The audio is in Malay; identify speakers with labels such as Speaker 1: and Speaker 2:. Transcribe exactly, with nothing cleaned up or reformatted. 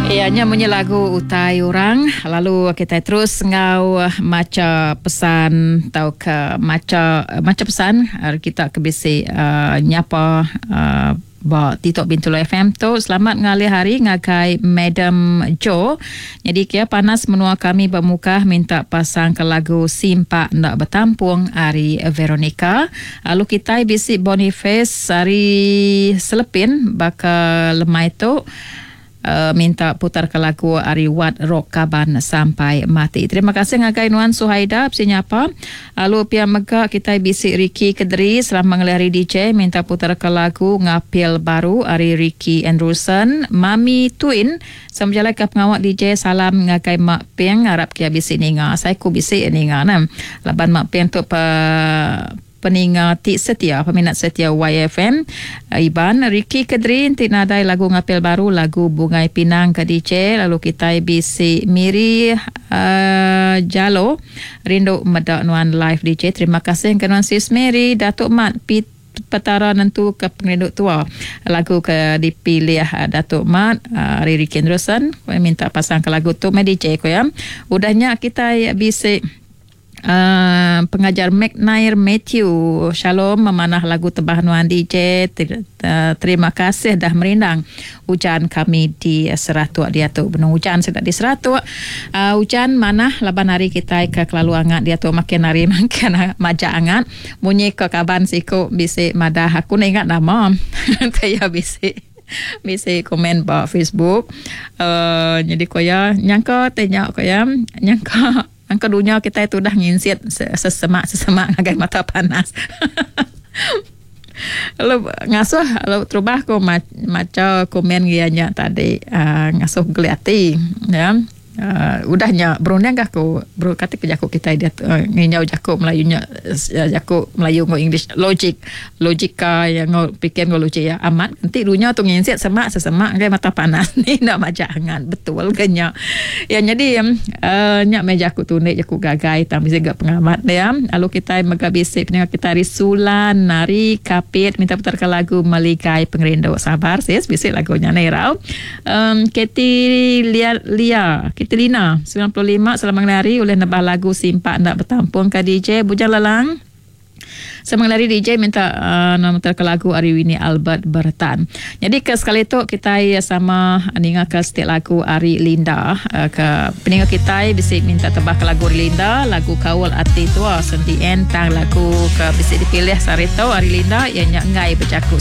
Speaker 1: Ianya punya lagu utai orang. Lalu kita terus ngau maca pesan atau ke maca maca pesan kita ke bisi uh, nyapa uh, ba Titok Bintulu F M tu. Selamat ngali hari ngagai Madam Jo. Jadi kia panas menua kami bermuka minta pasang ke lagu Simpak Ndak Bertampung hari Veronica. Lalu kita bisi Boniface hari Selepin bakal lemai tu. Uh, minta putar ke lagu Ariwat Rock Kaban Sampai Mati. Terima kasih ngagai Nuan Suhaida sinyapa. Lalu pihak Megak kita bisik Ricky Kedri selama ngelari D J minta putar ke lagu Ngapil Baru Ari Ricky Andrewson. Mami Twin semjala ke pengawak D J salam ngagai Mak Peng harap kia bisik ninga. Saya ku bisik ninga nam. Laban Mak Peng tu pe peningati setia, peminat setia Y F M. Iban Ricky Kedri tik nadai lagu Ngapil Baru, lagu Bungai Pinang ke D J. Lalu kita bisi Miri uh, Jalo rindu medak Nuan live D J. Terima kasih ke Nuan Sis Mary Datuk Mat Pit Petara nentu ke pengenduk tua lagu ke dipilih uh, Datuk Mat uh, Riri Kendrosan minta pasang ke lagu tu D J ko ya. Udahnya kita ya, bisi Uh, pengajar McNair Matthew Shalom memanah lagu Tebah Nuan D J. Terima kasih dah merindang hujan kami di Seratuk dia tu benung hujan sedang di Seratuk. Uh, hujan mana laban hari kita ke kelalu angat dia tu makin hari makin majak angat munyi ke kaban siku bisi madah aku nak ingat nama saya bisi bisi komen ba Facebook. Uh, jadi koya nyangka tanya koya nyangka angka dunia kita itu dah nginsit sesemak-sesemak ngagai mata panas. Lalu ngasuh, lalu terubah ko maca komen gianya tadi uh, ngasuh geliati, ya. Uh, udahnya berundang kah ko bro kata ke jakuk kita dia uh, nginyau jakuk Melayunya uh, jakuk Melayu ngo English logic logika yang ngo pikir ngo logik ya amat nanti dunia tu nginsit semak sesemak ngagai mata panas ni nak baca hangat betul ganya ya jadi uh, nyak meja aku tu nek jakuk gagai tam bisa gak pengamat ya. Lalu kita megabisi pendengar kita Risulan Nari Kapit minta putar ke lagu Melikai Pengerindu sabar sis bisik lagunya Nerau. um, Keti Lia Lia Lina sembilan puluh lima selamat lari oleh nebah lagu Simpak Ndak Bertampung ke D J Bujang Lalang. Selamat lari D J minta uh, nama ke lagu Ari Winnie Albert Bertan. Jadi ke sekali tu kita sama ninga ke setiap lagu Ari Linda uh, ke peningat kita bisa minta tebah ke lagu Ari Linda lagu Kawal Ati Tua sendien tang lagu ke bisa dipilih sarito Ari Linda yang ngai bercaku